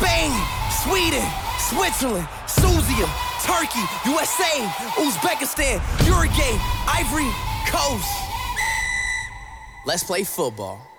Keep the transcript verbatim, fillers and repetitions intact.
Spain, Sweden, Switzerland, Suzia, Turkey, U S A, Uzbekistan, Uruguay, Ivory Coast. Let's play football.